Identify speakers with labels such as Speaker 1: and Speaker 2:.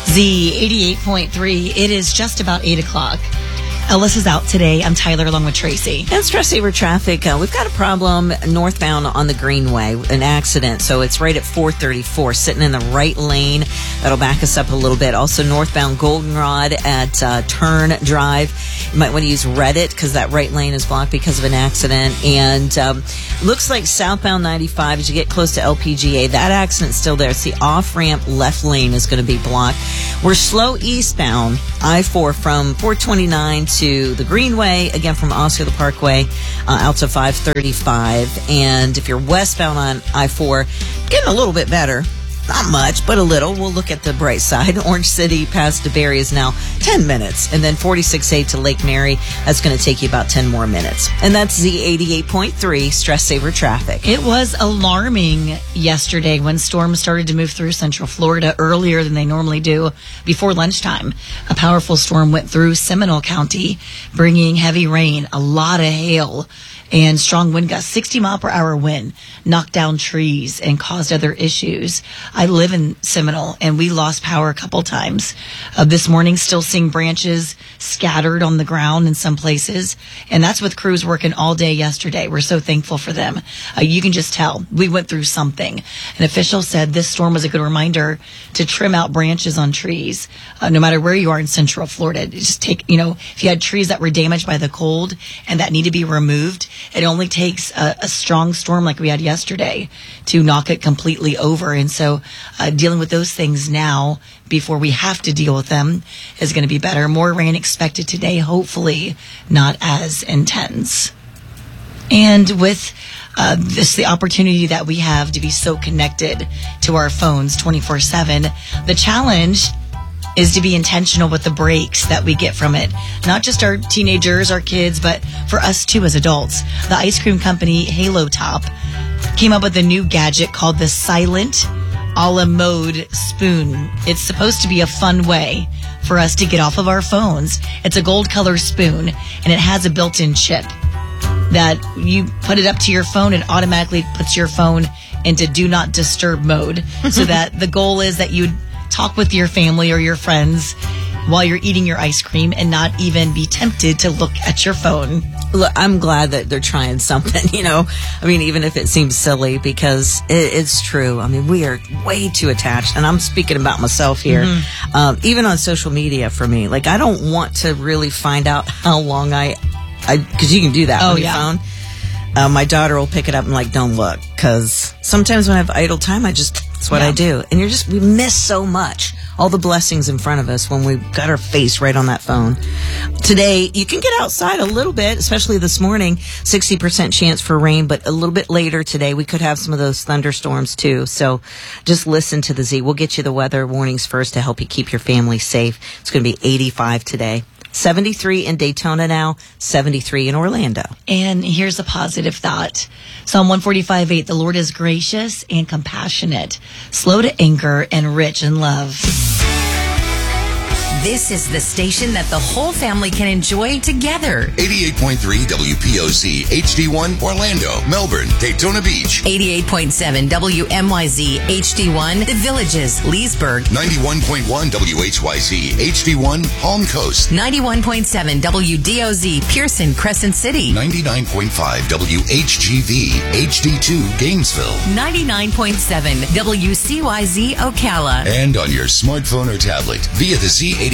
Speaker 1: Z 88.3. It is just about 8 o'clock. Ellis is out today. I'm Tyler along with Tracy.
Speaker 2: And stress saver traffic. We've got a problem northbound on the Greenway, an accident. So it's right at 434, sitting in the right lane. That'll back us up a little bit. Also northbound Goldenrod at Turn Drive. You might want to use Reddit because that right lane is blocked because of an accident. And looks like southbound 95 as you get close to LPGA. That accident's still there. It's the off-ramp left lane is going to be blocked. We're slow eastbound I-4 from 429 to the Greenway, again from Oscar the Parkway out to 535. And if you're westbound on I-4, getting a little bit better. Not much, but a little. We'll look at the bright side. Orange City past DeBerry is now 10 minutes. And then 46A to Lake Mary, that's going to take you about 10 more minutes. And that's Z88.3 Stress Saver Traffic.
Speaker 1: It was alarming yesterday when storms started to move through Central Florida earlier than they normally do before lunchtime. A powerful storm went through Seminole County, bringing heavy rain, a lot of hail, and strong wind gusts. 60-mile-per-hour wind knocked down trees and caused other issues. I live in Seminole, and we lost power a couple times. This morning, still seeing branches scattered on the ground in some places, and that's with crews working all day yesterday. We're so thankful for them. You can just tell. We went through something. An official said this storm was a good reminder to trim out branches on trees, no matter where you are in Central Florida. Just take, if you had trees that were damaged by the cold and that need to be removed, it only takes a strong storm like we had yesterday to knock it completely over. And so dealing with those things now before we have to deal with them is going to be better. More rain expected today, hopefully not as intense. And with the opportunity that we have to be so connected to our phones 24/7, the challenge is to be intentional with the breaks that we get from it. Not just our teenagers, our kids, but for us too as adults. The ice cream company Halo Top came up with a new gadget called the Silent a la Mode Spoon. It's supposed to be a fun way for us to get off of our phones. It's a gold color spoon, and it has a built-in chip that you put it up to your phone and automatically puts your phone into do not disturb mode. So that the goal is that you talk with your family or your friends while you're eating your ice cream and not even be tempted to look at your phone.
Speaker 2: Look, I'm glad that they're trying something, even if it seems silly, because it's true. We are way too attached, and I'm speaking about myself here. Mm-hmm. Even on social media for me, I don't want to really find out how long because you can do that on your phone. My daughter will pick it up and don't look, because sometimes when I have idle time, that's what I do. And we miss so much. All the blessings in front of us when we've got our face right on that phone. Today, you can get outside a little bit, especially this morning, 60% chance for rain, but a little bit later today, we could have some of those thunderstorms too. So just listen to the Z. We'll get you the weather warnings first to help you keep your family safe. It's going to be 85 today. 73 in Daytona now, 73 in Orlando.
Speaker 1: And here's a positive thought. Psalm 145:8, the Lord is gracious and compassionate, slow to anger and rich in love.
Speaker 3: This is the station that the whole family can enjoy together.
Speaker 4: 88.3 WPOZ HD1 Orlando, Melbourne, Daytona Beach.
Speaker 3: 88.7 WMYZ HD1 The Villages, Leesburg.
Speaker 4: 91.1 WHYZ HD1 Palm Coast.
Speaker 3: 91.7 WDOZ Pearson, Crescent City.
Speaker 4: 99.5 WHGV HD2 Gainesville.
Speaker 3: 99.7 WCYZ Ocala.
Speaker 4: And on your smartphone or tablet via the Z